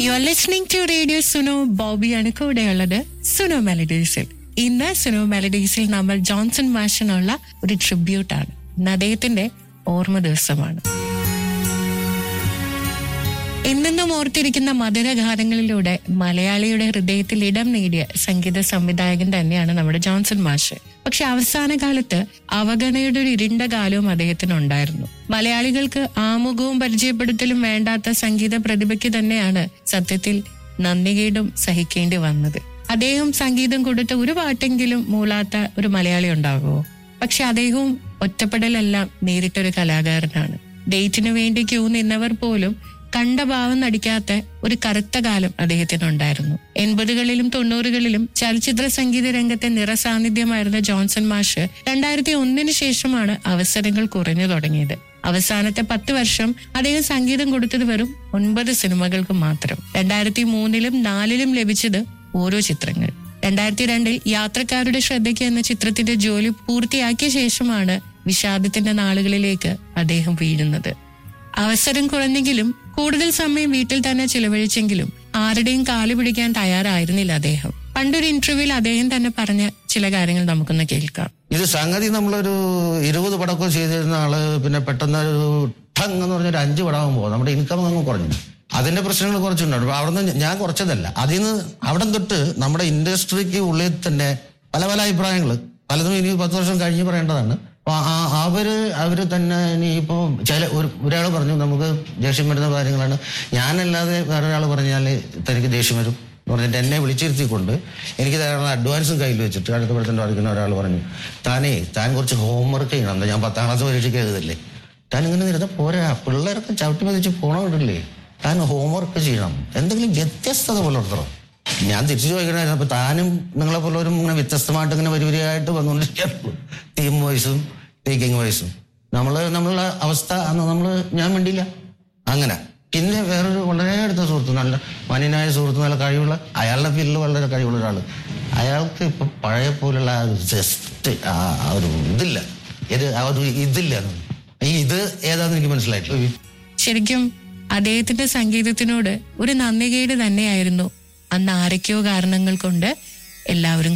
You are listening to radio Suno. ബോബിയാണ് കൂടെയുള്ളത് സുനോ മെലഡീസിൽ. ഇന്ന് സുനോ മെലഡീസിൽ നമ്മൾ ജോൺസൺ മാഷിനുള്ള ഒരു ട്രിബ്യൂട്ടാണ്. ഇന്ന് അദ്ദേഹത്തിന്റെ ഓർമ്മ ദിവസമാണ്. എന്നെന്നും ഓർത്തിരിക്കുന്ന മധുരഗാനങ്ങളിലൂടെ മലയാളിയുടെ ഹൃദയത്തിൽ ഇടം നേടിയ സംഗീത സംവിധായകൻ തന്നെയാണ് നമ്മുടെ ജോൺസൺ മാഷ്. പക്ഷെ അവസാന കാലത്ത് അവഗണനയുടെ ഒരു ഇരുണ്ട കാലവും അദ്ദേഹത്തിനുണ്ടായിരുന്നു. മലയാളികൾക്ക് ആമുഖവും പരിചയപ്പെടുത്തലും വേണ്ടാത്ത സംഗീത പ്രതിഭയ്ക്ക് തന്നെയാണ് സത്യത്തിൽ നന്ദികേടും സഹിക്കേണ്ടി വന്നത്. അദ്ദേഹം സംഗീതം കൊടുത്ത ഒരു പാട്ടെങ്കിലും മൂളാത്ത ഒരു മലയാളി ഉണ്ടാകുമോ? പക്ഷെ അദ്ദേഹവും ഒറ്റപ്പെടലെല്ലാം നേരിട്ടൊരു കലാകാരനാണ്. ഡേറ്റിനു വേണ്ടി ക്യൂ നിന്നവർ പോലും കണ്ട ഭാവം നടിക്കാത്ത ഒരു കറുത്ത കാലം അദ്ദേഹത്തിനുണ്ടായിരുന്നു. 80കളിലും 90കളിലും ചലച്ചിത്ര സംഗീത രംഗത്തെ നിറസാന്നിധ്യമായിരുന്ന ജോൺസൺ മാഷ് 2001 ശേഷമാണ് അവസരങ്ങൾ കുറഞ്ഞു തുടങ്ങിയത്. അവസാനത്തെ 10 വർഷം അദ്ദേഹം സംഗീതം കൊടുത്തത് വെറും 9 സിനിമകൾക്ക് മാത്രം. 2003ലും 2004ലും ലഭിച്ചത് ഓരോ ചിത്രങ്ങൾ. 2002 യാത്രക്കാരുടെ ശ്രദ്ധയ്ക്ക് എന്ന ചിത്രത്തിന്റെ ജോലി പൂർത്തിയാക്കിയ ശേഷമാണ് വിഷാദത്തിന്റെ നാളുകളിലേക്ക് അദ്ദേഹം വീഴുന്നത്. അവസരം കുറഞ്ഞെങ്കിലും കൂടുതൽ സമയം വീട്ടിൽ തന്നെ ചിലവഴിച്ചെങ്കിലും ആരുടെയും കാല് പിടിക്കാൻ തയ്യാറായിരുന്നില്ല അദ്ദേഹം. പണ്ടൊരു ഇന്റർവ്യൂവിൽ അദ്ദേഹം തന്നെ പറഞ്ഞ ചില കാര്യങ്ങൾ നമുക്കൊന്ന് കേൾക്കാം. ഇത് സംഗതി നമ്മളൊരു 20 പടക്കം ചെയ്തിരുന്ന ആള് പിന്നെ പെട്ടെന്ന് ഒരു ടങ് എന്ന് പറഞ്ഞൊരു 5 പടമാകുമ്പോൾ നമ്മുടെ ഇൻകം അങ്ങ് കുറഞ്ഞു. അതിന്റെ പ്രശ്നങ്ങൾ കുറച്ചുണ്ടാവും. അവിടുന്ന് ഞാൻ കുറച്ചതല്ല, അതിന്ന് അവിടെ തൊട്ട് നമ്മുടെ ഇൻഡസ്ട്രിക്ക് ഉള്ളിൽ തന്നെ പല പല അഭിപ്രായങ്ങൾ പലതും ഇനി 10 വർഷം കഴിഞ്ഞ് പറയേണ്ടതാണ്. അവര് തന്നെ ഇനിയിപ്പോ ഒരാൾ പറഞ്ഞു നമുക്ക് ദേഷ്യം വരുന്ന കാര്യങ്ങളാണ്, ഞാനല്ലാതെ വേറൊരാൾ പറഞ്ഞാൽ തനിക്ക് ദേഷ്യം വരും എന്ന് പറഞ്ഞിട്ട് എന്നെ വിളിച്ചിരുത്തിക്കൊണ്ട് എനിക്ക് ധാരാളം അഡ്വാൻസും കയ്യിൽ വെച്ചിട്ട് അടുത്ത പടത്തിന്റെ വരയ്ക്കുന്ന ഒരാൾ പറഞ്ഞു, താൻ കുറച്ച് ഹോംവർക്ക് ചെയ്യണം, ഞാൻ 10ാം ക്ലാസ് പരീക്ഷയ്ക്ക് എഴുതല്ലേ, താൻ ഇങ്ങനെ ഇരുന്ന പോരാ, പിള്ളേരൊക്കെ ചവിട്ടി പതിച്ച് പോണവിടില്ലേ, താൻ ഹോംവർക്ക് ചെയ്യണം, എന്തെങ്കിലും വ്യത്യസ്തത പുലർത്തണം. ഞാൻ തിരിച്ചു ചോദിക്കണമായിരുന്നു, അപ്പൊ താനും നിങ്ങളെ പോലൊരും ഇങ്ങനെ വ്യത്യസ്തമായിട്ട് ഇങ്ങനെ വരിവരിയായിട്ട് വന്നുകൊണ്ടിരിക്കുകയുള്ളൂ, തീം വോയിസും ടേക്കിംഗ് വോയിസും. നമ്മളുടെ അവസ്ഥ ഞാൻ വേണ്ടിയില്ല. അങ്ങനെ പിന്നെ വേറൊരു വളരെ അടുത്ത സുഹൃത്ത്, നല്ല മാന്യനായ സുഹൃത്ത്, നല്ല കഴിവുള്ള, അയാളുടെ ഫീൽഡിൽ വളരെ കഴിവുള്ള ഒരാൾ, അയാൾക്ക് ഇപ്പൊ പഴയ പോലുള്ള ആ ഒരു ജസ്റ്റ് ആ ഒരു ഇതില്ല, ഇത് ഏതാന്ന് എനിക്ക് മനസ്സിലായിട്ടില്ല. ശരിക്കും അദ്ദേഹത്തിന്റെ സംഗീതത്തിനോട് ഒരു നന്ദികേട് തന്നെയായിരുന്നു അന്ന് ആരൊക്കെയോ കാരണങ്ങൾ കൊണ്ട് എല്ലാവരും